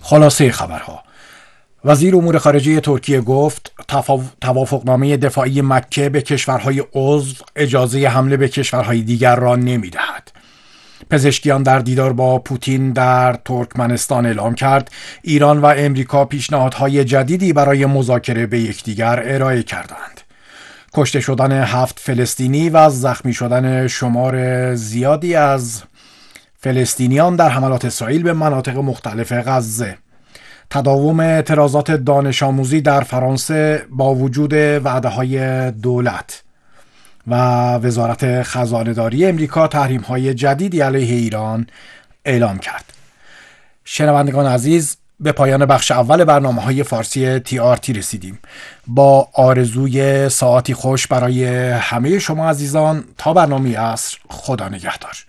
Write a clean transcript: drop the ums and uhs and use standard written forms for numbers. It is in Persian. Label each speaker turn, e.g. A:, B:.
A: خلاصه خبرها: وزیر امور خارجه ترکیه گفت توافقنامه دفاعی مکه به کشورهای عضو اجازه حمله به کشورهای دیگر را نمی‌دهد. پزشکیان در دیدار با پوتین در ترکمنستان اعلام کرد ایران و امریکا پیشنهادهای جدیدی برای مذاکره به یکدیگر ارائه کردند. کشته شدن 7 فلسطینی و زخمی شدن شمار زیادی از فلسطینیان در حملات اسرائیل به مناطق مختلف غزه. تداوم اعتراضات دانش آموزی در فرانسه با وجود وعده‌های دولت و وزارت خزانه‌داری امریکا تحریم‌های جدیدی علیه ایران اعلام کرد. شنوندگان عزیز، به پایان بخش اول برنامه‌های فارسی TRT رسیدیم. با آرزوی ساعتی خوش برای همه شما عزیزان تا برنامه عصر، خدا نگهدار.